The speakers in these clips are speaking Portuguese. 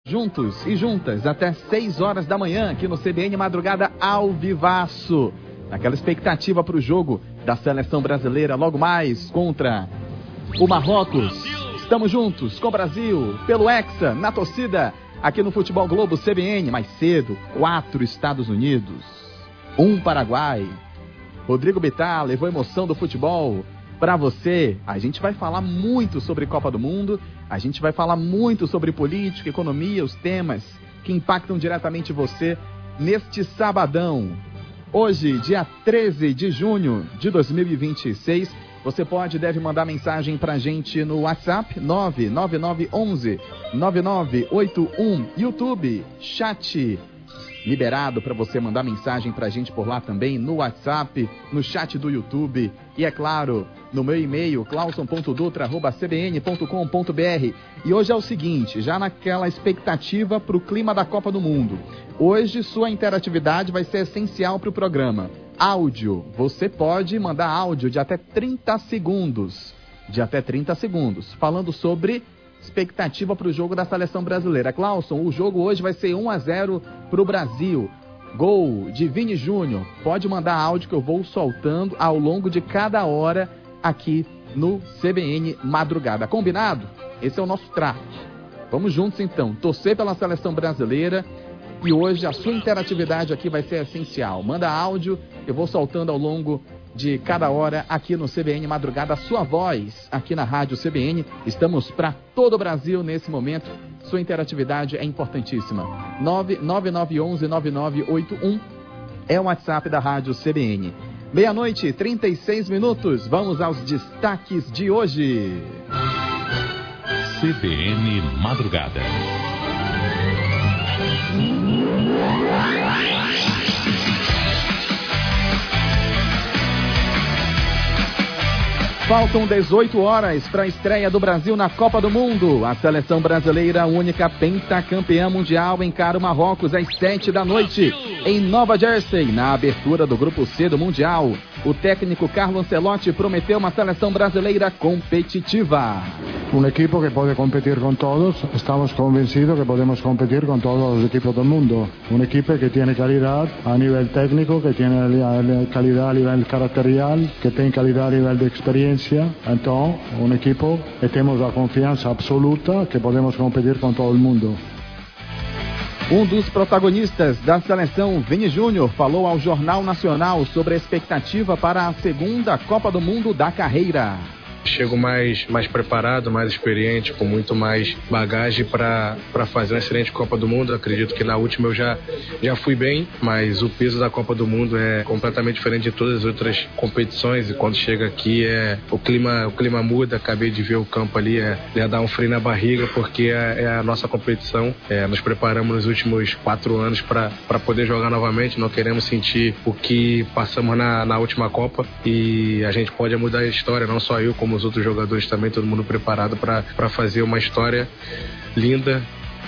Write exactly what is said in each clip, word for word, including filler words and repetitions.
Juntos e juntas até seis horas da manhã aqui no C B N Madrugada ao vivaço. Naquela expectativa para o jogo da seleção brasileira logo mais contra o Marrocos. Estamos juntos com o Brasil, pelo Hexa, na torcida, aqui no Futebol Globo C B N. Mais cedo, quatro Estados Unidos, um Paraguai. Rodrigo Bittar levou a emoção do futebol para você. A gente vai falar muito sobre Copa do Mundo, a gente vai falar muito sobre política, economia, os temas que impactam diretamente você neste sabadão. Hoje, dia treze de junho de dois mil e vinte e seis, você pode e deve mandar mensagem pra gente no WhatsApp nove nove nove um um nove nove oito um, YouTube, chat liberado para você mandar mensagem pra gente por lá também, no WhatsApp, no chat do YouTube e, é claro, no meu e-mail, clauson ponto dutra arroba c b n ponto com ponto b r. E hoje é o seguinte, já naquela expectativa pro clima da Copa do Mundo. Hoje sua interatividade vai ser essencial pro programa. Áudio, você pode mandar áudio de até trinta segundos, de até trinta segundos, falando sobre expectativa para o jogo da seleção brasileira. Clauson, o jogo hoje vai ser um a zero para o Brasil. Gol de Vini Júnior. Pode mandar áudio que eu vou soltando ao longo de cada hora aqui no C B N Madrugada. Combinado? Esse é o nosso trato. Vamos juntos então, torcer pela seleção brasileira. E hoje a sua interatividade aqui vai ser essencial. Manda áudio, eu vou soltando ao longo de cada hora aqui no C B N Madrugada, a sua voz aqui na Rádio C B N. Estamos para todo o Brasil nesse momento. Sua interatividade é importantíssima. nove nove nove um um nove nove oito um é o WhatsApp da Rádio C B N. Meia-noite, trinta e seis minutos. Vamos aos destaques de hoje. C B N Madrugada. Faltam dezoito horas para a estreia do Brasil na Copa do Mundo. A seleção brasileira, única pentacampeã mundial, encara o Marrocos às sete da noite, em Nova Jersey, na abertura do Grupo C do Mundial. O técnico Carlo Ancelotti prometeu uma seleção brasileira competitiva. Um equipo que pode competir com todos. Estamos convencidos que podemos competir com todos os equipos do mundo. Uma equipe que tem qualidade a nível técnico, que tem qualidade a nível caracterial, que tem qualidade a nível de experiência. Então, um equipo que temos a confiança absoluta que podemos competir com todo o mundo. Um dos protagonistas da seleção, Vini Júnior, falou ao Jornal Nacional sobre a expectativa para a segunda Copa do Mundo da carreira. Chego mais, mais preparado, mais experiente, com muito mais bagagem para fazer uma excelente Copa do Mundo. Acredito que na última eu já, já fui bem, mas o peso da Copa do Mundo é completamente diferente de todas as outras competições, e quando chega aqui é, o, clima, o clima muda. Acabei de ver o campo ali, é, é dar um frio na barriga, porque é, é a nossa competição. É, nos preparamos nos últimos quatro anos para poder jogar novamente. Não queremos sentir o que passamos na, na última Copa, e a gente pode mudar a história, não só eu, como os outros jogadores também, todo mundo preparado para fazer uma história linda.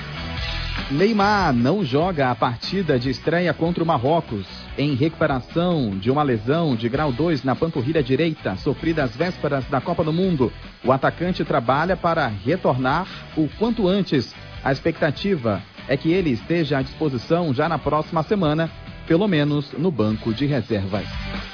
Neymar não joga a partida de estreia contra o Marrocos. Em recuperação de uma lesão de grau dois na panturrilha direita, sofrida às vésperas da Copa do Mundo, o atacante trabalha para retornar o quanto antes. A expectativa é que ele esteja à disposição já na próxima semana, pelo menos no banco de reservas.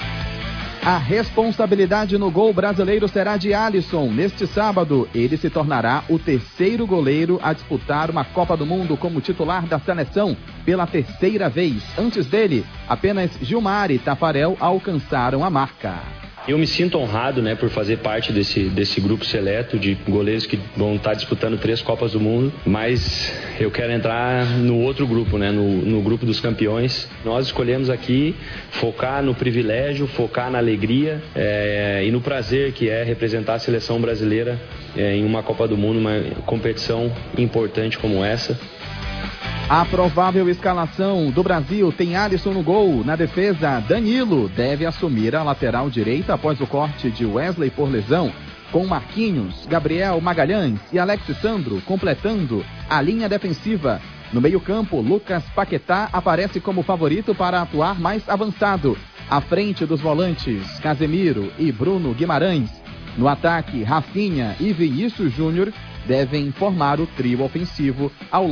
A responsabilidade no gol brasileiro será de Alisson. Neste sábado, ele se tornará o terceiro goleiro a disputar uma Copa do Mundo como titular da seleção pela terceira vez. Antes dele, apenas Gilmar e Tafarel alcançaram a marca. Eu me sinto honrado, né, por fazer parte desse, desse grupo seleto de goleiros que vão estar disputando três Copas do Mundo, mas eu quero entrar no outro grupo, né, no, no grupo dos campeões. Nós escolhemos aqui focar no privilégio, focar na alegria é, e no prazer que é representar a seleção brasileira é, em uma Copa do Mundo, uma competição importante como essa. A provável escalação do Brasil tem Alisson no gol. Na defesa, Danilo deve assumir a lateral direita após o corte de Wesley por lesão, com Marquinhos, Gabriel Magalhães e Alex Sandro completando a linha defensiva. No meio-campo, Lucas Paquetá aparece como favorito para atuar mais avançado, à frente dos volantes Casemiro e Bruno Guimarães. No ataque, Rafinha e Vinícius Júnior devem formar o trio ofensivo ao